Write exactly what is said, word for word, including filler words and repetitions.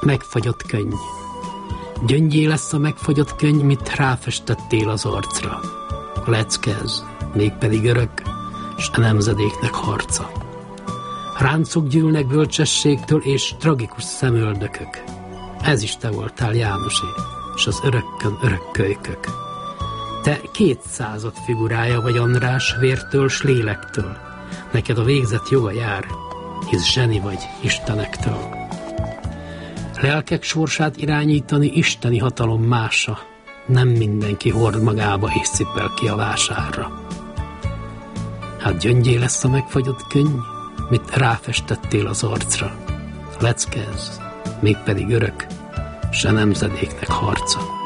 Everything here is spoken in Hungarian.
Megfagyott könny. Gyöngyé lesz a megfagyott könny, mit ráfestettél az arcra. A lecke ez, mégpedig örök, s a nemzedéknek harca. Ráncok gyűlnek bölcsességtől, és tragikus szemöldökök. Ez is te voltál, Jánosé, s az örökkön örök kölykök. Te kétszázad figurája vagy, András, vértől s lélektől. Neked a végzet joga jár, hisz zseni vagy istenektől. Lelkek sorsát irányítani isteni hatalom mása, nem mindenki hord magába és cipel ki a vásárra. Hát gyöngyé lesz a megfagyott könny, mit ráfestettél az arcra. A lecke ez, mégpedig örök, s a nemzedéknek harca.